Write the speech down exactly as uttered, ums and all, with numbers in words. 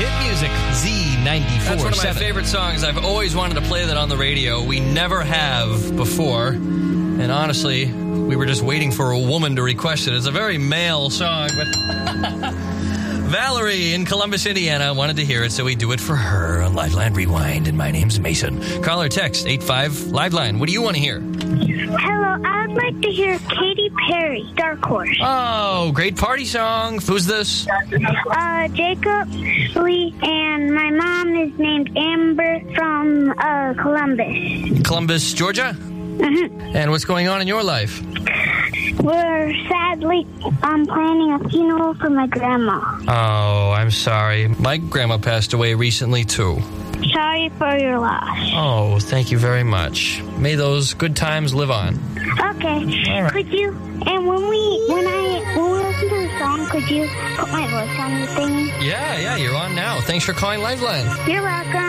Hit music, Z ninety-four. That's one of my favorite songs. I've always wanted to play that on the radio. We never have before. And honestly, we were just waiting for a woman to request it. It's a very male song, but Valerie in Columbus, Indiana wanted to hear it, so we do it for her on Liveline Rewind. And my name's Mason. Call or text eight five Liveline. What do you want to hear? Hello, I would like to hear Katy Perry, Dark Horse. Oh, great party song. Who's this? Uh, Jacob Lee, and my mom is named Amber from uh, Columbus. Columbus, Georgia? Mm-hmm. And what's going on in your life? We're sadly um, planning a funeral for my grandma. Oh, I'm sorry. My grandma passed away recently, too. Sorry for your loss. Oh, thank you very much. May those good times live on. Okay. All right. Could you, and when we, when I, when we listen to the song, could you put my voice on the thing? Yeah, yeah, you're on now. Thanks for calling Liveline. You're welcome.